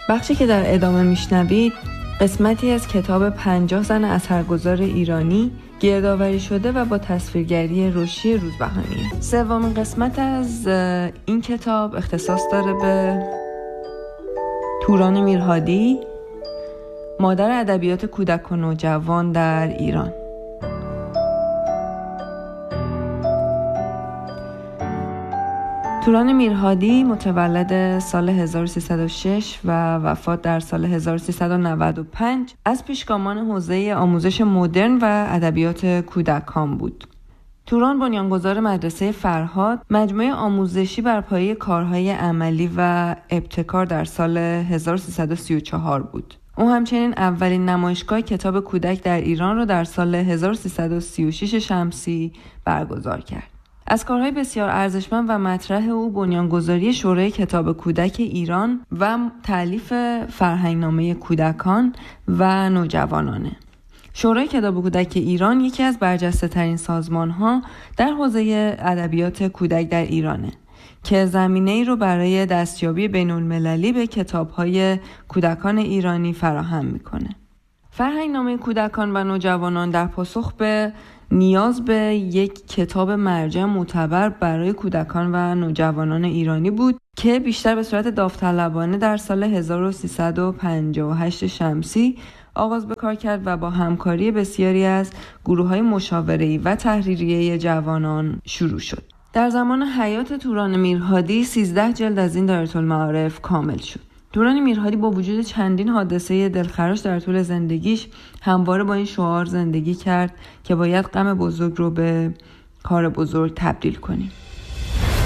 بخشی که در ادامه میشنوید قسمتی از کتاب 50 زن اثرگذار ایرانی گردآوری شده و با تصویرگری رشی روزبهانی. سومین قسمت از این کتاب اختصاص داره به توران میرهادی، مادر ادبیات کودک و نوجوان در ایران. توران میرهادی متولد سال 1306 و وفات در سال 1395 از پیشگامان حوزه آموزش مدرن و ادبیات کودکان بود. توران بنیانگذار مدرسه فرهاد، مجموعه آموزشی بر پایه کارهای عملی و ابتکار در سال 1334 بود. او همچنین اولین نمایشگاه کتاب کودک در ایران را در سال 1336 شمسی برگزار کرد. از کارهای بسیار ارزشمند و مطرح او بنیانگذاری شورای کتاب کودک ایران و تألیف فرهنگنامه کودکان و نوجوانانه. شورای کتاب کودک ایران یکی از برجسته‌ترین سازمان‌ها در حوزه ادبیات کودک در ایرانه که زمینه‌ای رو برای دستیابی بین‌المللی به کتاب‌های کودکان ایرانی فراهم می‌کنه. فرهنگنامه کودکان و نوجوانان در پاسخ به نیاز به یک کتاب مرجع معتبر برای کودکان و نوجوانان ایرانی بود که بیشتر به صورت داوطلبانه در سال 1358 شمسی آغاز به کار کرد و با همکاری بسیاری از گروه‌های مشاوره‌ای و تحریریه جوانان شروع شد. در زمان حیات توران میرهادی 13 جلد از این دایرةالمعارف کامل شد. توران میرهادی با وجود چندین حادثه دلخراش در طول زندگیش همواره با این شعار زندگی کرد که باید غم بزرگ رو به کار بزرگ تبدیل کنیم.